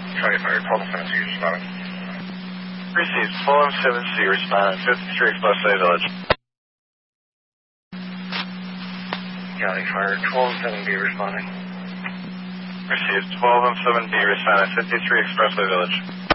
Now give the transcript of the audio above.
Charlie Fire 12-7C responding. Received 12-7C responding, 53 Expressway Village. Charlie Fire 12-7B responding. Received 12-7B responding, 53 Expressway Village.